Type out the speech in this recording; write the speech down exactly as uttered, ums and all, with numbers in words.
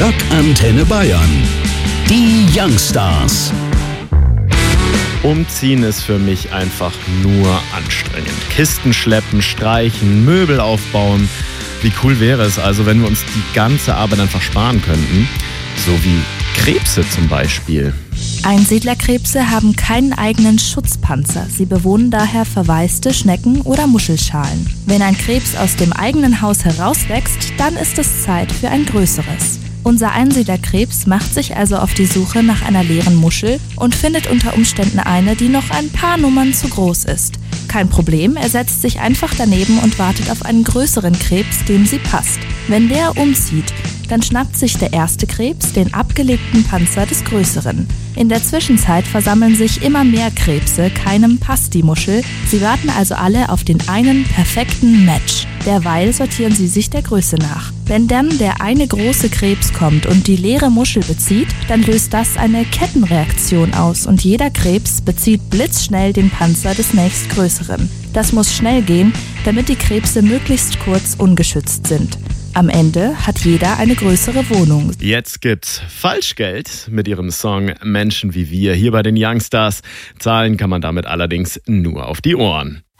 Rock Antenne Bayern. Die Youngstars. Umziehen ist für mich einfach nur anstrengend. Kisten schleppen, streichen, Möbel aufbauen. Wie cool wäre es also, wenn wir uns die ganze Arbeit einfach sparen könnten? So wie Krebse zum Beispiel. Einsiedlerkrebse haben keinen eigenen Schutzpanzer. Sie bewohnen daher verwaiste Schnecken oder Muschelschalen. Wenn ein Krebs aus dem eigenen Haus herauswächst, dann ist es Zeit für ein größeres. Unser Einsiedlerkrebs macht sich also auf die Suche nach einer leeren Muschel und findet unter Umständen eine, die noch ein paar Nummern zu groß ist. Kein Problem, er setzt sich einfach daneben und wartet auf einen größeren Krebs, dem sie passt. Wenn der umzieht, dann schnappt sich der erste Krebs den abgelegten Panzer des größeren. In der Zwischenzeit versammeln sich immer mehr Krebse, keinem passt die Muschel. Sie warten also alle auf den einen perfekten Match. Derweil sortieren sie sich der Größe nach. Wenn dann der eine große Krebs kommt und die leere Muschel bezieht, dann löst das eine Kettenreaktion aus und jeder Krebs bezieht blitzschnell den Panzer des nächstgrößeren. Das muss schnell gehen, damit die Krebse möglichst kurz ungeschützt sind. Am Ende hat jeder eine größere Wohnung. Jetzt gibt's Falschgeld mit ihrem Song Menschen wie wir hier bei den Youngstars. Zahlen kann man damit allerdings nur auf die Ohren.